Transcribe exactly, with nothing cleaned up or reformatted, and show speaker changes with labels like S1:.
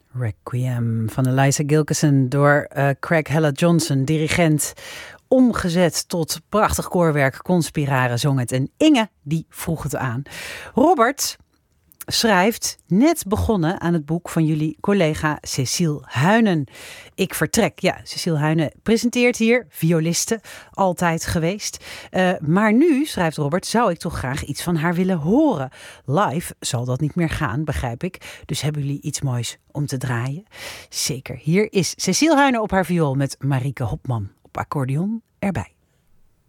S1: Requiem van Eliza Gilkyson door uh, Craig Hella-Johnson, dirigent. Omgezet tot prachtig koorwerk, Conspirare zong het. En Inge, die vroeg het aan. Robert schrijft, net begonnen aan het boek van jullie collega Cecile Huynen. Ik vertrek. Ja, Cecile Huynen presenteert hier, violiste, altijd geweest. Uh, maar nu, schrijft Robert, zou ik toch graag iets van haar willen horen. Live zal dat niet meer gaan, begrijp ik. Dus hebben jullie iets moois om te draaien? Zeker. Hier is Cecile Huynen op haar viool met Marieke Hopman op accordeon erbij.